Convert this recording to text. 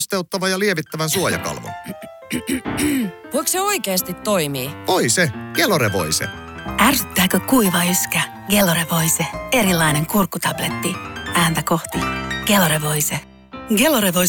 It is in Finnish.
kosteuttava ja lievittävän suojakalvon. Voiko se oikeasti toimii? Voi se, Gelore-voise. Ärsyttääkö kuiva yskä? Gelore-voise. Erilainen kurkkutabletti. Ääntä kohti. Gelore-voise. Gelore-voise